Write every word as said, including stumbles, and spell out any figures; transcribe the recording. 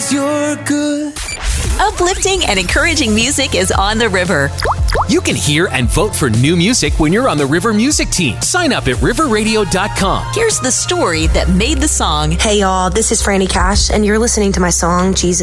'cause you're good. Uplifting and encouraging music is on the River. You can hear and vote for new music when you're on the River Music Team. Sign up at river radio dot com. Here's the story that made the song. Hey y'all, this is Franny Cash, and you're listening to my song, Jesus.